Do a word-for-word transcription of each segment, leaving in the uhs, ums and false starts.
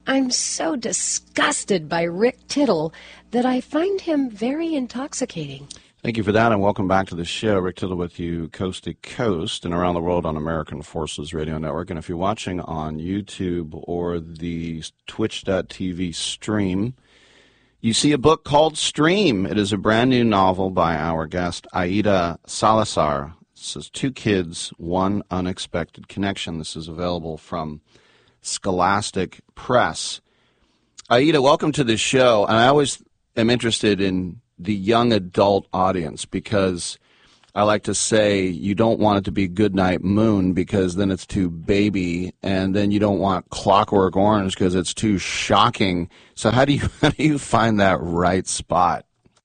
I'm so disgusted by Rick Tittle that I find him very intoxicating. Thank you for that, and welcome back to the show. Rick Tittle with you coast to coast and around the world on American Forces Radio Network. And if you're watching on YouTube or the twitch dot t v stream, you see a book called Stream. It is a brand new novel by our guest, Aida Salazar. It says Two Kids, One Unexpected Connection. This is available from Scholastic Press. Aida, welcome to the show. And I always am interested in the young adult audience because I like to say you don't want it to be Goodnight Moon because then it's too baby, and then you don't want Clockwork Orange because it's too shocking. So how do you how do you find that right spot?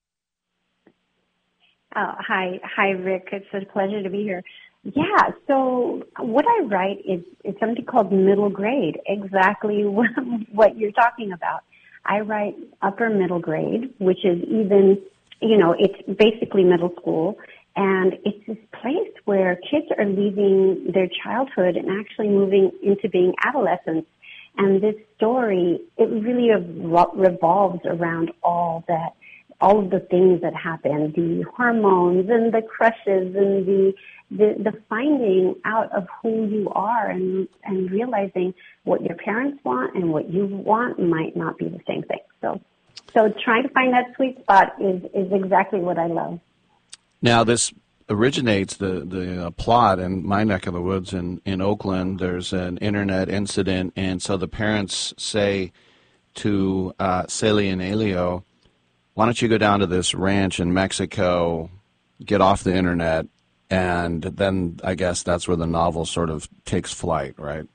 Oh, hi, hi, Rick. It's a pleasure to be here. Yeah, so what I write is, is something called middle grade, exactly what, what you're talking about. I write upper middle grade, which is even, you know, it's basically middle school, and it's this place where kids are leaving their childhood and actually moving into being adolescents. And this story, it really revolves around all that, all of the things that happen, the hormones and the crushes and the The, the finding out of who you are and, and realizing what your parents want and what you want might not be the same thing. So, so trying to find that sweet spot is, is exactly what I love. Now, this originates, the, the uh, plot in my neck of the woods in, in Oakland. There's an internet incident, and so the parents say to uh, Celie and Elio, why don't you go down to this ranch in Mexico, get off the internet, and then I guess that's where the novel sort of takes flight, right?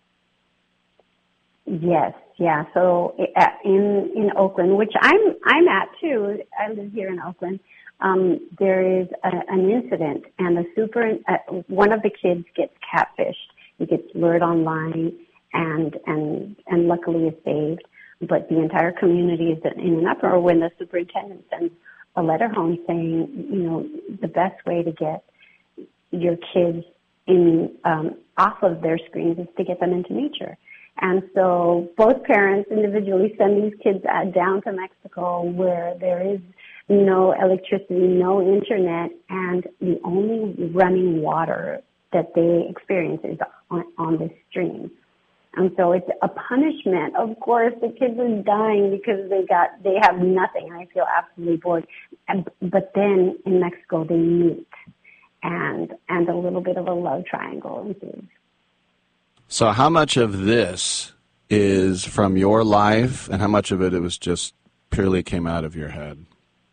Yes, yeah. So in in Oakland, which I'm I'm at too. I live here in Oakland. Um, there is a, an incident, and the super uh, one of the kids gets catfished. He gets lured online, and and and luckily is saved. But the entire community is in an uproar when the superintendent sends a letter home saying, you know, the best way to get your kids in um, off of their screens is to get them into nature. And so both parents individually send these kids down to Mexico where there is no electricity, no internet, and the only running water that they experience is on, on this stream. And so it's a punishment. Of course, the kids are dying because they got they have nothing, and I feel absolutely bored. And, but then in Mexico they meet. And and a little bit of a love triangle ensues. So how much of this is from your life, and how much of it, it was just purely came out of your head?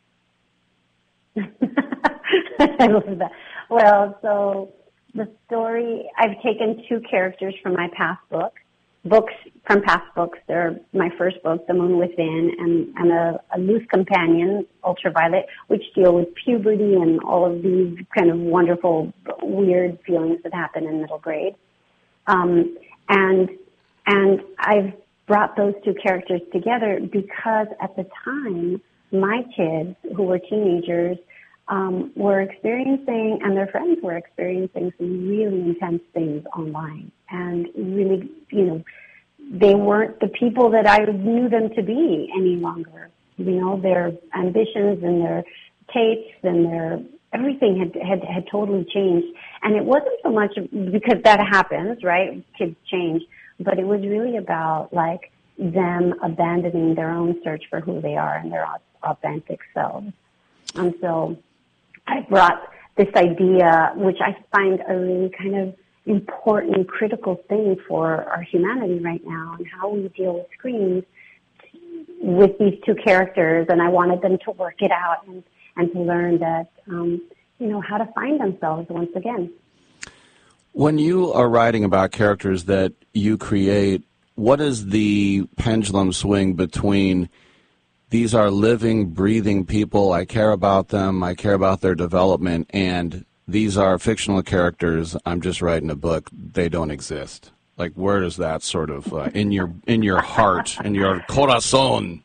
I love that. Well, so the story, I've taken two characters from my past book, books from past books. They're my first book, The Moon Within, and, and a, a loose companion, Ultraviolet, which deal with puberty and all of these kind of wonderful, weird feelings that happen in middle grade. Um, and and I've brought those two characters together because at the time, my kids, who were teenagers, um, were experiencing, and their friends were experiencing some really intense things online. And really, you know, they weren't the people that I knew them to be any longer. You know, their ambitions and their tastes and their everything had, had, had totally changed. And it wasn't so much because that happens, right? Kids change. But it was really about, like, them abandoning their own search for who they are and their authentic selves. And so I brought this idea, which I find a really kind of important, critical thing for our humanity right now and how we deal with screens with these two characters. And I wanted them to work it out and, and to learn that, um, you know, how to find themselves once again. When you are writing about characters that you create, what is the pendulum swing between these are living, breathing people, I care about them, I care about their development, and these are fictional characters, I'm just writing a book, they don't exist? Like, where does that sort of, uh, in your in your heart, in your corazón?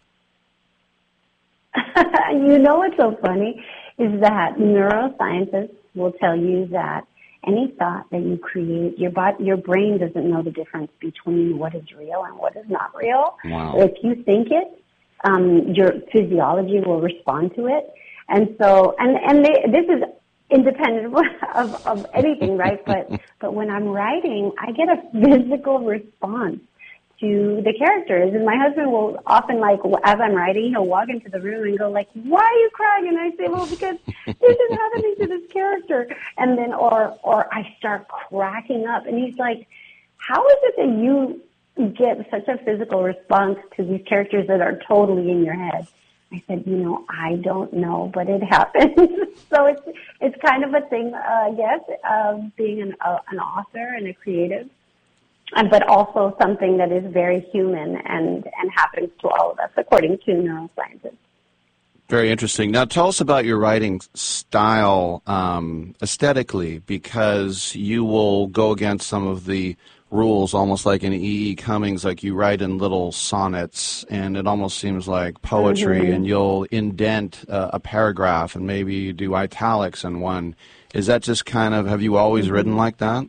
You know what's so funny is that neuroscientists will tell you that any thought that you create, your body, your brain doesn't know the difference between what is real and what is not real. Wow. If you think it, um, your physiology will respond to it. And so, and, and they, this is independent of, of anything, right? But, but when I'm writing, I get a physical response to the characters. And my husband will often, like, as I'm writing, he'll walk into the room and go, like, why are you crying? And I say, well, because this is happening to this character. And then, or, or I start cracking up. And he's like, how is it that you get such a physical response to these characters that are totally in your head? I said, you know, I don't know, but it happens. So it's it's kind of a thing, uh, I guess, of being an, uh, an author and a creative, and, but also something that is very human and, and happens to all of us, according to neuroscientists. Very interesting. Now, tell us about your writing style um, aesthetically, because you will go against some of the rules, almost like in E E. Cummings, like you write in little sonnets, and it almost seems like poetry, mm-hmm. and you'll indent uh, a paragraph, and maybe you do italics in one. Is that just kind of, have you always mm-hmm. written like that?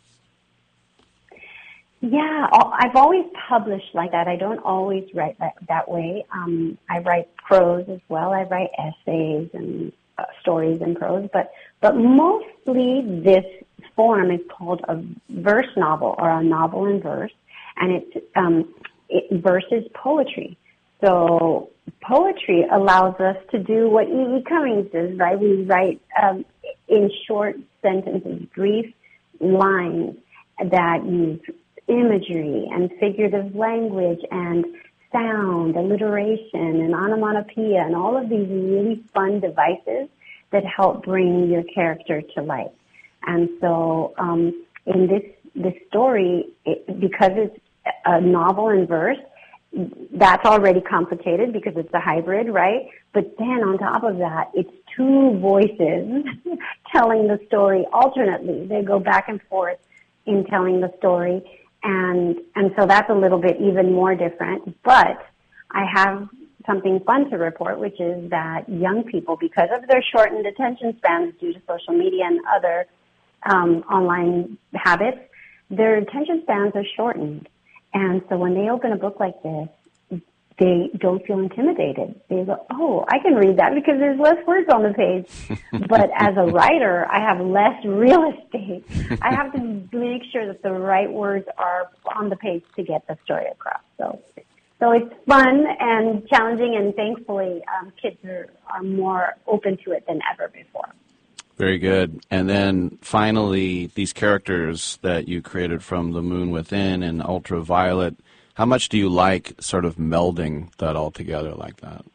Yeah, I've always published like that. I don't always write that, that way. Um, I write prose as well. I write essays and uh, stories in prose, but but mostly this form is called a verse novel, or a novel in verse, and it's um, it, verse is poetry. So poetry allows us to do what E E. Cummings does, right? We write um, in short sentences, brief lines that use imagery and figurative language and sound, alliteration, and onomatopoeia, and all of these really fun devices that help bring your character to life. And so um, in this this story, it, because it's a novel in verse, that's already complicated because it's a hybrid, right? But then on top of that, it's two voices telling the story alternately. They go back and forth in telling the story. And and so that's a little bit even more different. But I have something fun to report, which is that young people, because of their shortened attention spans due to social media and other um, online habits, their attention spans are shortened. And so when they open a book like this, they don't feel intimidated. They go, oh, I can read that because there's less words on the page. But as a writer, I have less real estate. I have to make sure that the right words are on the page to get the story across. So so it's fun and challenging, and thankfully um, kids are, are more open to it than ever before. Very good. And then finally, these characters that you created from The Moon Within and Ultraviolet, how much do you like sort of melding that all together like that?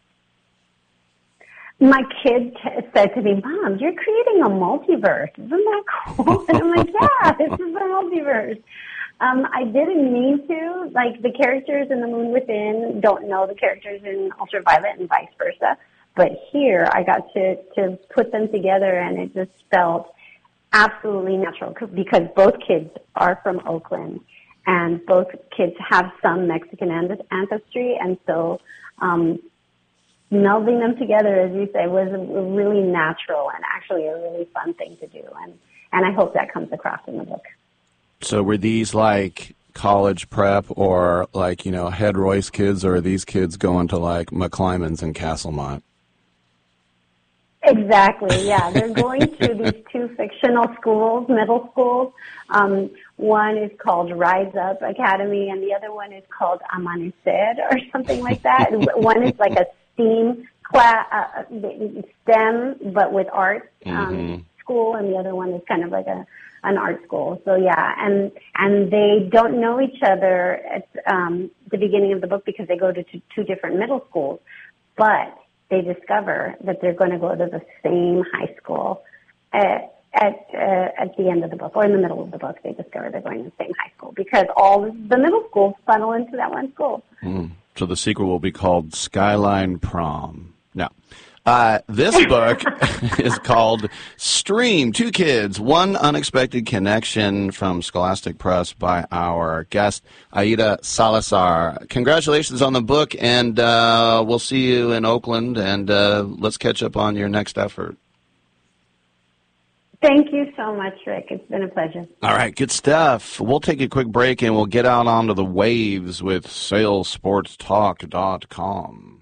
My kid t- said to me, Mom, you're creating a multiverse. Isn't that cool? And I'm like, yeah, this is a multiverse. Um, I didn't mean to. Like, the characters in The Moon Within don't know the characters in Ultraviolet and vice versa. But here, I got to, to put them together, and it just felt absolutely natural because both kids are from Oakland. And both kids have some Mexican ancestry, and so um, melding them together, as you say, was really natural and actually a really fun thing to do. And, and I hope that comes across in the book. So were these like college prep or like, you know, Head Royce kids, or are these kids going to like McClymonds and Castlemont? Exactly, yeah. They're going to these two fictional schools, middle schools. Um, one is called Rise Up Academy, and the other one is called Amanecer, or something like that. One is like a STEAM class, uh, STEM, but with art um, mm-hmm. school, and the other one is kind of like a an art school. So yeah, and and they don't know each other at um, the beginning of the book because they go to two, two different middle schools, but they discover that they're going to go to the same high school at at, uh, at the end of the book, or in the middle of the book. They discover they're going to the same high school because all the middle schools funnel into that one school. Mm. So the sequel will be called Skyline Prom. Now, uh, this book is called Stream, Two Kids, One Unexpected Connection, from Scholastic Press, by our guest, Aida Salazar. Congratulations on the book, and uh, we'll see you in Oakland, and uh, let's catch up on your next effort. Thank you so much, Rick. It's been a pleasure. All right, good stuff. We'll take a quick break and we'll get out onto the waves with sail sports talk dot com.